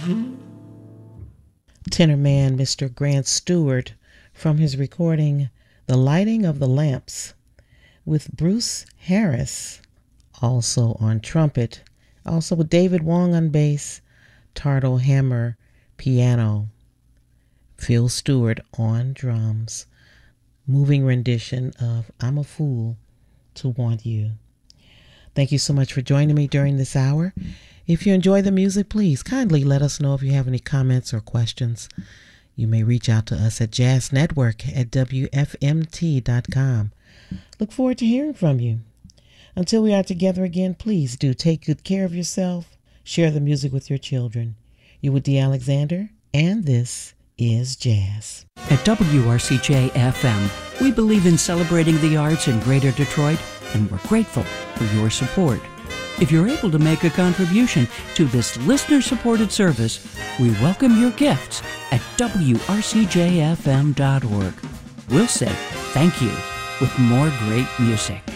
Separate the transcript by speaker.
Speaker 1: Tenor man Mr. Grant Stewart from his recording The Lighting of the Lamps with Bruce Harris also on trumpet, also with David Wong on bass, Tardo Hammer piano, Phil Stewart on drums. Moving rendition of I'm a Fool to Want You. Thank you so much for joining me during this hour. If you enjoy the music, please kindly let us know if you have any comments or questions. You may reach out to us at jazznetwork@wfmt.com. Look forward to hearing from you. Until we are together again, please do take good care of yourself. Share the music with your children. You with D. Alexander, and this is Jazz.
Speaker 2: At WRCJ-FM, we believe in celebrating the arts in Greater Detroit, and we're grateful for your support. If you're able to make a contribution to this listener-supported service, we welcome your gifts at WRCJFM.org. We'll say thank you with more great music.